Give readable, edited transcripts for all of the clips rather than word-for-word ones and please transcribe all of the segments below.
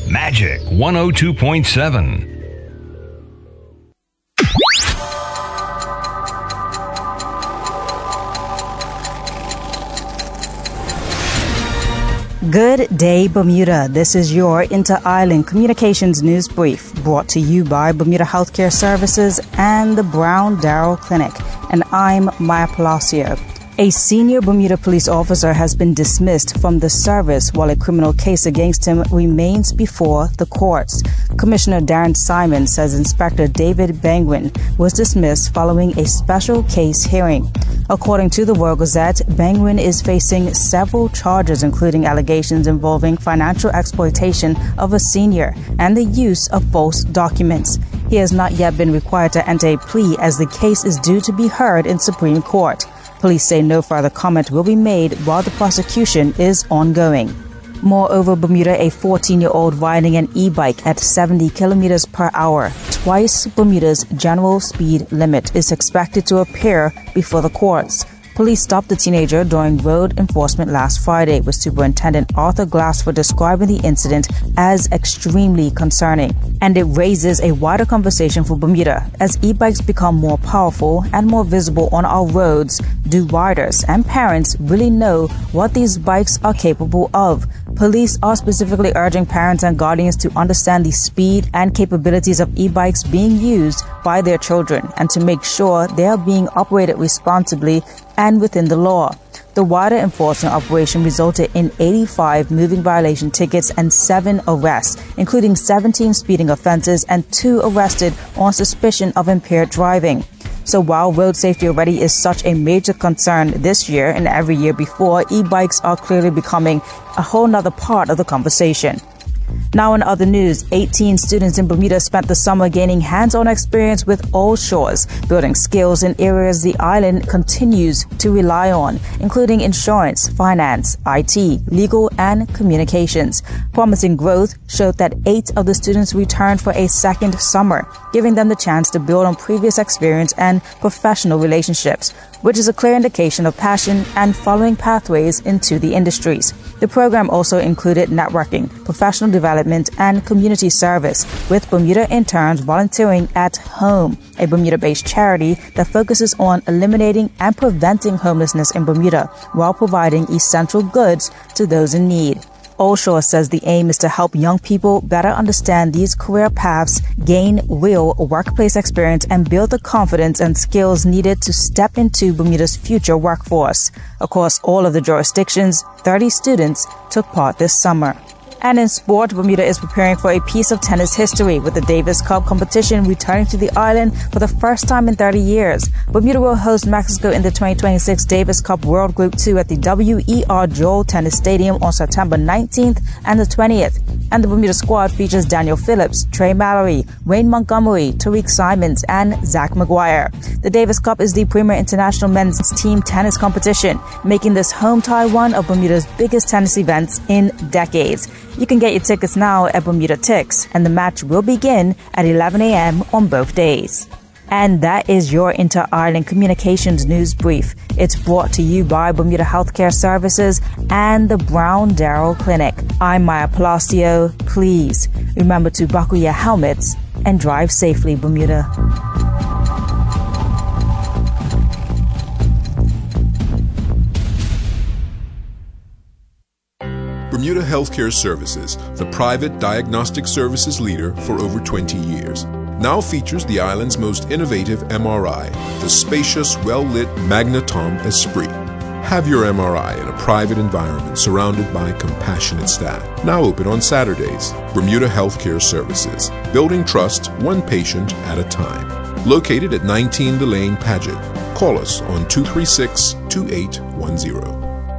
Magic 102.7. Good day, Bermuda. This is your Inter-Island Communications News Brief, brought to you by Bermuda Healthcare Services and the Brown Darrell Clinic. And I'm Maya Palacio. A senior Bermuda police officer has been dismissed from the service while a criminal case against him remains before the courts. Commissioner Darren Simon says Inspector David Bangwin was dismissed following a special case hearing. According to the World Gazette, Bangwin is facing several charges, including allegations involving financial exploitation of a senior and the use of false documents. He has not yet been required to enter a plea as the case is due to be heard in Supreme Court. Police say no further comment will be made while the prosecution is ongoing. Moreover, Bermuda, a 14-year-old riding an e-bike at 70 kilometers per hour, twice Bermuda's general speed limit, is expected to appear before the courts. Police stopped the teenager during road enforcement last Friday, with Superintendent Arthur Glassford describing the incident as extremely concerning. And it raises a wider conversation for Bermuda. As e-bikes become more powerful and more visible on our roads, do riders and parents really know what these bikes are capable of? Police are specifically urging parents and guardians to understand the speed and capabilities of e-bikes being used by their children and to make sure they are being operated responsibly and within the law. The wider enforcement operation resulted in 85 moving violation tickets and 7 arrests, including 17 speeding offenses and 2 arrested on suspicion of impaired driving. So while road safety already is such a major concern this year and every year before, e-bikes are clearly becoming a whole nother part of the conversation. Now in other news, 18 students in Bermuda spent the summer gaining hands-on experience with All Shores, building skills in areas the island continues to rely on, including insurance, finance, IT, legal, and communications. Promising growth showed that 8 of the students returned for a second summer, giving them the chance to build on previous experience and professional relationships, which is a clear indication of passion and following pathways into the industries. The program also included networking, professional development, and community service, with Bermuda interns volunteering at Home, a Bermuda-based charity that focuses on eliminating and preventing homelessness in Bermuda while providing essential goods to those in need. All Shore says the aim is to help young people better understand these career paths, gain real workplace experience, and build the confidence and skills needed to step into Bermuda's future workforce. Across all of the jurisdictions, 30 students took part this summer. And in sport, Bermuda is preparing for a piece of tennis history, with the Davis Cup competition returning to the island for the first time in 30 years. Bermuda will host Mexico in the 2026 Davis Cup World Group 2 at the W.E.R. Joel Tennis Stadium on September 19th and the 20th. And the Bermuda squad features Daniel Phillips, Trey Mallory, Wayne Montgomery, Tariq Simons, and Zach McGuire. The Davis Cup is the premier international men's team tennis competition, making this home tie one of Bermuda's biggest tennis events in decades. You can get your tickets now at Bermuda Tix, and the match will begin at 11 a.m. on both days. And that is your Inter-Island Communications News Brief. It's brought to you by Bermuda Healthcare Services and the Brown Darrell Clinic. I'm Maya Palacio. Please remember to buckle your helmets and drive safely, Bermuda. Bermuda Healthcare Services, the private diagnostic services leader for over 20 years, now features the island's most innovative MRI, the spacious, well-lit Magnetom Esprit. Have your MRI in a private environment surrounded by compassionate staff. Now open on Saturdays. Bermuda Healthcare Services, building trust one patient at a time. Located at 19 Delane Paget. Call us on 236-2810.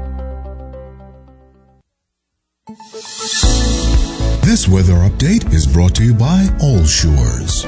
This weather update is brought to you by All Shores.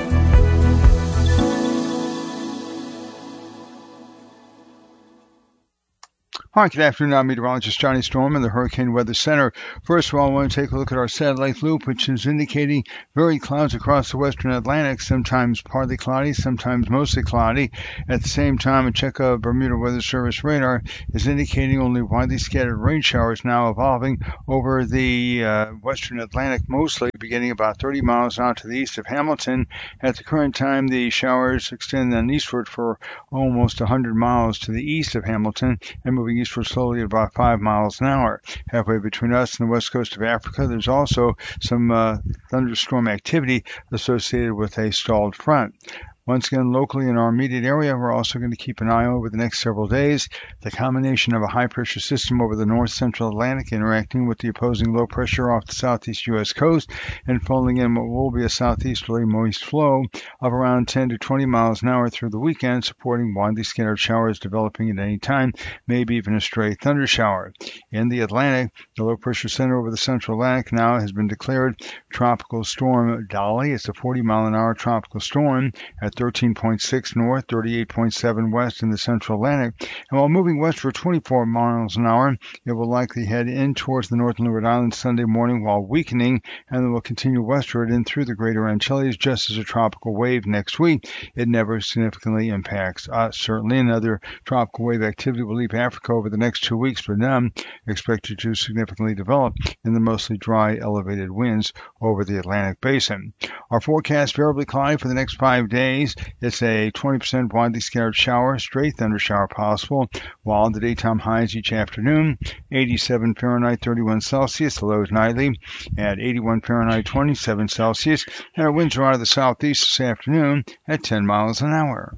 Hi, good afternoon. I'm meteorologist Johnny Storm in the Hurricane Weather Center. First of all, I want to take a look at our satellite loop, which is indicating varied clouds across the western Atlantic, sometimes partly cloudy, sometimes mostly cloudy. At the same time, a check of Bermuda Weather Service radar is indicating only widely scattered rain showers now evolving over the western Atlantic, mostly beginning about 30 miles out to the east of Hamilton. At the current time, the showers extend then eastward for almost 100 miles to the east of Hamilton and moving eastward slowly at about 5 miles an hour. Halfway between us and the west coast of Africa, there's also some thunderstorm activity associated with a stalled front. Once again, locally in our immediate area, we're also going to keep an eye over the next several days. The combination of a high-pressure system over the north-central Atlantic interacting with the opposing low pressure off the southeast U.S. coast and falling in what will be a southeasterly moist flow of around 10 to 20 miles an hour through the weekend, supporting widely scattered showers developing at any time, maybe even a stray thunder shower. In the Atlantic, the low-pressure center over the central Atlantic now has been declared Tropical Storm Dolly. It's a 40-mile-an-hour tropical storm at 13.6 north, 38.7 west in the central Atlantic. And while moving west for 24 miles an hour, it will likely head in towards the North Leeward Islands Sunday morning while weakening, and then will continue westward in through the Greater Antilles just as a tropical wave next week. It never significantly impacts us. Certainly another tropical wave activity will leave Africa over the next 2 weeks, but none expected to significantly develop in the mostly dry, elevated winds over the Atlantic basin. Our forecast variably cloudy for the next 5 days. It's a 20% widely scattered shower, stray thunder shower possible, while the daytime highs each afternoon, 87 Fahrenheit, 31 Celsius, the lows nightly at 81 Fahrenheit, 27 Celsius, and our winds are out of the southeast this afternoon at 10 miles an hour.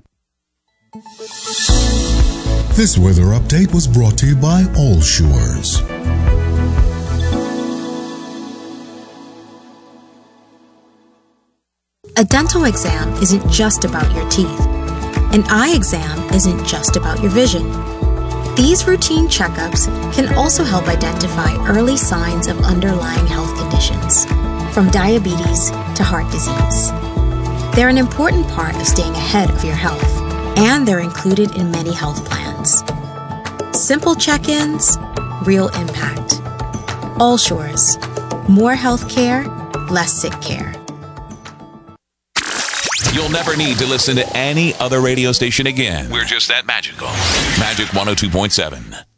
This weather update was brought to you by Allshores. A dental exam isn't just about your teeth. An eye exam isn't just about your vision. These routine checkups can also help identify early signs of underlying health conditions, from diabetes to heart disease. They're an important part of staying ahead of your health, and they're included in many health plans. Simple check-ins, real impact. Allshores. More health care, less sick care. You'll never need to listen to any other radio station again. We're just that magical. Magic 102.7.